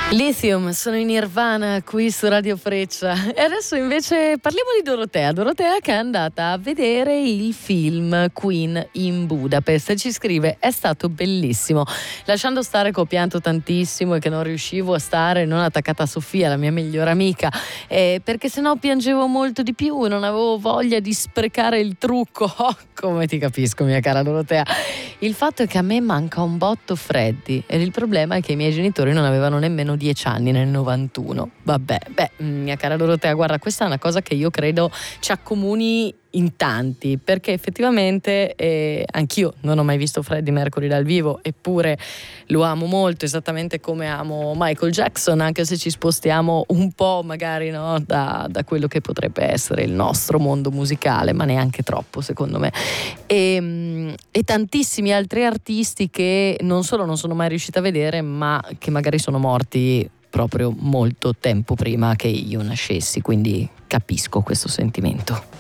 Lithium, sono in Nirvana qui su Radio Freccia. E adesso invece parliamo di Dorotea che è andata a vedere il film Queen in Budapest e ci scrive: è stato bellissimo, lasciando stare che ho pianto tantissimo e che non riuscivo a stare non attaccata a Sofia, la mia migliore amica, perché sennò piangevo molto di più, non avevo voglia di sprecare il trucco. Oh, come ti capisco, mia cara Dorotea. Il fatto è che a me manca un botto Freddy e il problema è che i miei genitori non avevano nemmeno 10 anni nel 91. Vabbè, mia cara Dorotea, guarda, questa è una cosa che io credo ci accomuni in tanti, perché effettivamente anch'io non ho mai visto Freddie Mercury dal vivo, eppure lo amo molto, esattamente come amo Michael Jackson, anche se ci spostiamo un po' magari, no, da quello che potrebbe essere il nostro mondo musicale, ma neanche troppo secondo me, e tantissimi altri artisti che non solo non sono mai riuscita a vedere, ma che magari sono morti proprio molto tempo prima che io nascessi, quindi capisco questo sentimento.